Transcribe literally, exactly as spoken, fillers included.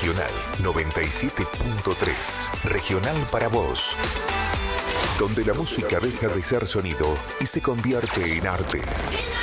Regional noventa y siete punto tres. Regional para vos. Donde la música deja de ser sonido y se convierte en arte.